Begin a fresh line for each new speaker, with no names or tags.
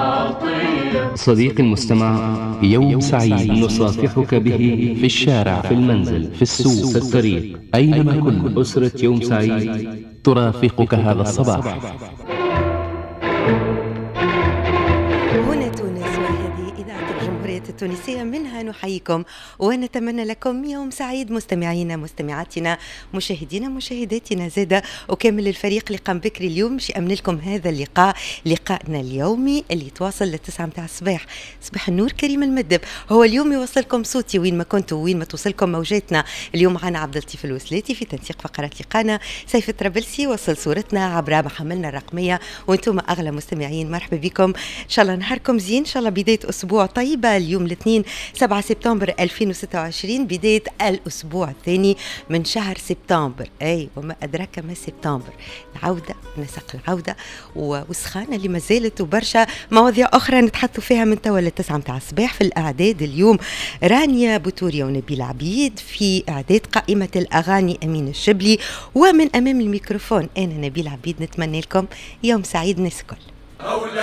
صديقي المستمع، يوم سعيد نصافحك به في الشارع، في المنزل، في السوق، في الطريق، أينما كنت. أسرة يوم سعيد ترافقك هذا الصباح.
هنا تونس، وهذه إذاعة الجمهورية التونسية، منها نحييكم ونتمنى لكم يوم سعيد مستمعينا مستمعاتنا مشاهدينا مشاهداتنا زادة، وكامل الفريق اللي قام بكري اليوم باش يأمن لكم هذا اللقاء، لقائنا اليومي اللي يتواصل للتسعة متاع الصباح. صباح النور كريم المدب هو اليوم يوصلكم صوتي وين ما كنتوا وين ما توصلكم موجاتنا. اليوم معنا عبد اللطيف الوسلاتي في تنسيق فقرات لقانا، سيف الطرابلسي وصل صورتنا عبر محملنا الرقمية، وانتم أغلى مستمعين مرحبا بكم. إن شاء الله نهاركم زين، إن شاء الله بداية أسبوع طيبة. اليوم الاثنين 7 سبتمبر 2026، بداية الأسبوع الثاني من شهر سبتمبر. أي وما أدراك ما سبتمبر، العودة نسق العودة وسخانة اللي ما زالت، وبرشا مواضيع أخرى نتحدثوا فيها من توا للتسعة متاع الصباح. في الإعداد اليوم رانيا بوتوريا ونبيل عبيد، في إعداد قائمة الأغاني أمين الشبلي، ومن أمام الميكروفون أنا نبيل عبيد. نتمنى لكم يوم سعيد ناس الكل.